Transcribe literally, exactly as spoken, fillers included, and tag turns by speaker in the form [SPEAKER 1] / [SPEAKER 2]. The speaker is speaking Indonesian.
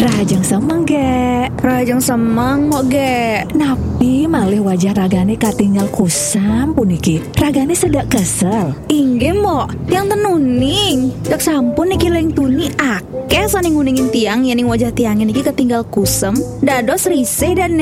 [SPEAKER 1] Rajang semang ge.
[SPEAKER 2] Rajang semang mo ge.
[SPEAKER 1] Napi malih wajah ragane katinggal kusam puniki. Ragane sedak kesel.
[SPEAKER 2] Inggih mo, tiang tenuning. Dak sampun niki leng tuni akeh saning nguningin tiang yening wajah tiang niki ketinggal kusem. Dados risih dan